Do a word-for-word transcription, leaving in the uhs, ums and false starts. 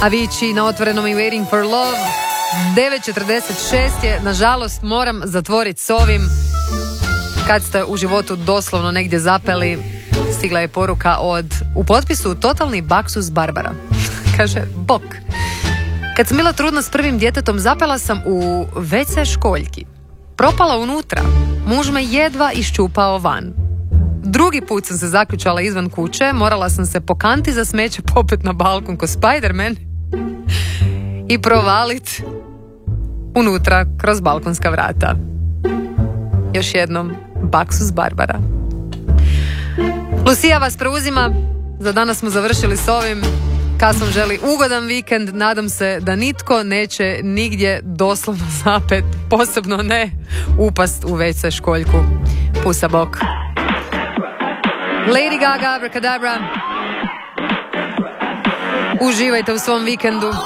Avicii na otvorenom i Waiting for Love. devet četrdeset šest je, nažalost moram zatvoriti s ovim. Kad ste u životu doslovno negdje zapeli, stigla je poruka od, u potpisu, totalni baksus Barbara. Kaže, bok. Kad sam bila trudna s prvim djetetom, zapela sam u ve ce školjki. Propala unutra. Muž me jedva iščupao van. Drugi put sam se zaključala izvan kuće, morala sam se po kanti za smeće popet na balkon ko Spider-Man i provalit unutra kroz balkonska vrata. Još jednom, baksus Barbara. Lucija vas preuzima. Za danas smo završili s ovim. Kad sam želi ugodan vikend, nadam se da nitko neće nigdje doslovno zapet, posebno ne upast u ve ce školjku. Pusa bok. Lady Gaga, Abracadabra. Uživajte u svom vikendu.